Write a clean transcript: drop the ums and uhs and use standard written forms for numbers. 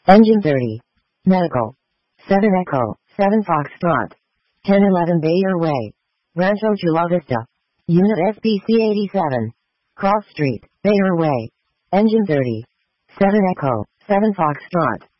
Engine 30. Medical. 7 Echo, 7 Foxtrot. 1011 Bayer Way. Rancho Chula Vista. Unit SPC 87. Cross Street, Bayer Way. Engine 30. 7 Echo, 7 Foxtrot.